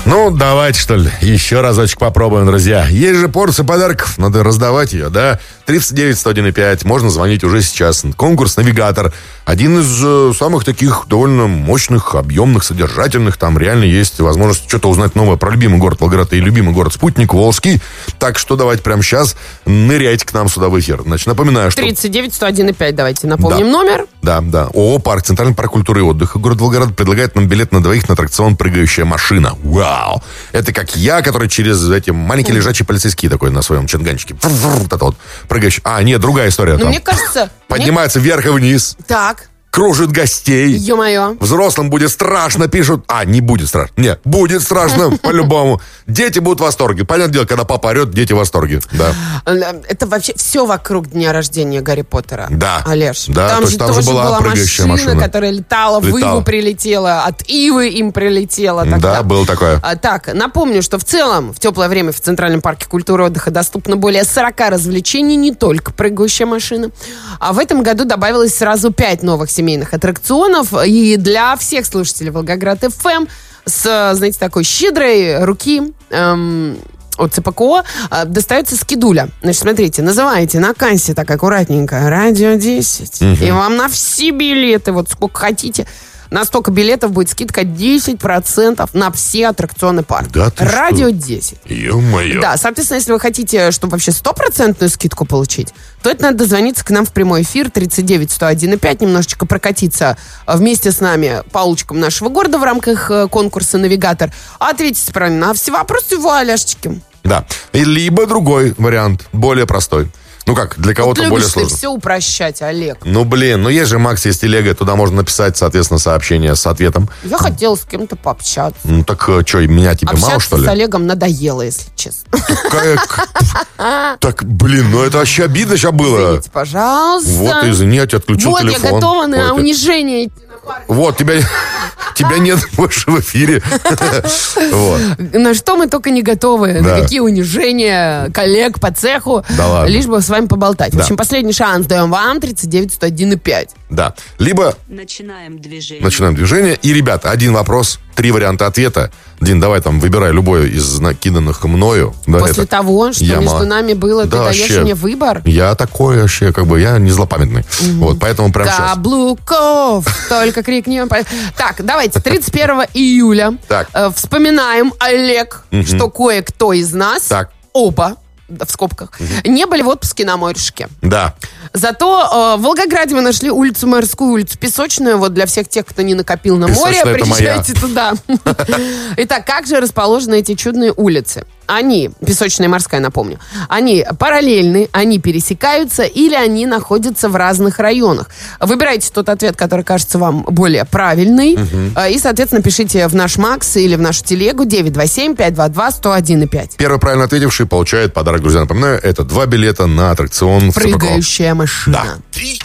Ну, давайте, что ли, еще разочек попробуем, друзья. Есть же порция подарков, надо раздавать ее, да? 39-101-5, можно звонить уже сейчас. Конкурс «Навигатор». Один из самых таких довольно мощных, объемных, содержательных. Там реально есть возможность что-то узнать новое про любимый город Волгоград и любимый город-спутник Волжский. Так что давайте прямо сейчас ныряйте к нам сюда в эфир. Значит, напоминаю, что... 39-101-5, давайте напомним номер. Да. ООО «Парк», Центральный парк культуры и отдыха город Волгоград предлагает нам билет на двоих на аттракцион «Прыгающая машина». Вау! Это как я, который через эти маленькие лежачие полицейские такой на своем чанганчике. Вот это вот прыгающий. А, нет, другая история. Но там. мне кажется... Поднимается вверх и вниз. Так. Кружит гостей. Ё-моё. Взрослым будет страшно, пишут. Не будет страшно. Нет, будет страшно, по-любому. Дети будут в восторге. Понятное дело, когда папа орет, дети в восторге. Да. Это вообще все вокруг дня рождения Гарри Поттера. Да. Олеж. Да, там же тоже была машина, которая летала, в Иву прилетела, от Ивы им прилетела. Тогда. Да, было такое. Так, напомню, что в целом в теплое время в Центральном парке культуры и отдыха доступно более 40 развлечений, не только прыгающая машина. А в этом году добавилось сразу 5 новых семейных аттракционов. И для всех слушателей Волгоград ФМ с, знаете, такой щедрой руки от ЦПКО достается скидуля. Значит, смотрите, называете на кассе так аккуратненько «Радио 10». И вам на все билеты, вот сколько хотите, на столько билетов будет скидка 10% на все аттракционы парка. Да ты Радио что? 10. Ё-моё. Да, соответственно, если вы хотите, чтобы вообще 100% скидку получить, то это надо дозвониться к нам в прямой эфир 39-101-5, немножечко прокатиться вместе с нами по улочкам нашего города в рамках конкурса «Навигатор». Ответьте правильно на все вопросы в Аляшечке. Да. Либо другой вариант, более простой. Ну как, для кого-то вот более любишь сложно. ты все упрощать, Олег. Ну есть же Макс, есть телега, туда можно написать, соответственно, сообщение с ответом. Я хотела с кем-то пообщаться. Ну так что, меня тебе общаться мало, что ли? с Олегом надоело, если честно. Так, ну это вообще обидно сейчас было. Извините, пожалуйста. Вот, извини, я тебе отключил вот телефон. Я готова на унижение. Вот, тебя нет больше в эфире. На что мы только не готовы. На какие унижения коллег по цеху. Да ладно. Лишь бы с вами поболтать. В общем, последний шанс даем вам 39-101-5. Да. Либо начинаем движение. И, ребята, один вопрос, 3 варианта ответа. Дин, давай там выбирай любой из накиданных мною. Да, после того, что между нами было, ты даешь вообще, мне выбор. Я такой вообще, я не злопамятный. Вот, поэтому прямо сейчас. Каблуков, только крикнем. Так, давайте, 31 июля вспоминаем, Олег, что кое-кто из нас, оба, в скобках, не были в отпуске на морюшке. Да. Зато в Волгограде мы нашли улицу Морскую, улицу Песочную. Вот для всех тех, кто не накопил на море, приезжайте туда. Итак, как же расположены эти чудные улицы? Они, Песочная и Морская, напомню, они параллельны, они пересекаются или они находятся в разных районах. Выбирайте тот ответ, который кажется вам более правильный. И, соответственно, пишите в наш Макс или в нашу телегу 927-522-101-5. Первый правильно ответивший получает подарок, друзья. Напоминаю, это 2 билета на аттракцион «Прыгающая машина». Да.